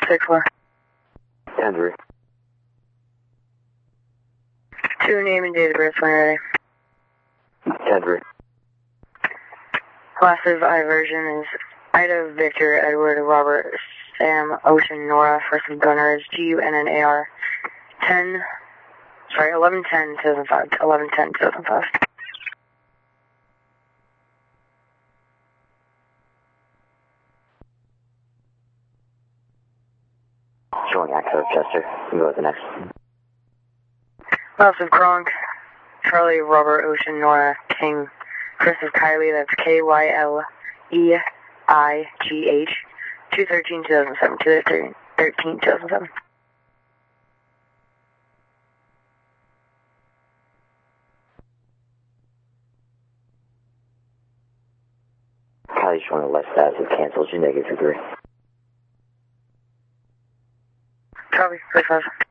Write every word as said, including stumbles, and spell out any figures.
six four. ten three. Two name and date of birth when you're ready. ten three. Last of I version is Ida, Victor, Edward, Robert, Sam, Ocean, Nora. First of Gunnar is G U N N A R. ten, sorry, eleven ten two thousand five. eleven ten two thousand five. Showing access, Chester. You can go with the next. Last of Kronk, Charlie, Robert, Ocean, Nora, King. Chris of Kylie, that's K Y L E I G H. two thirteen two thousand seven. two thirteen two thousand seven. Kylie showing a less status of cancels. You negative for three. Copy, six five.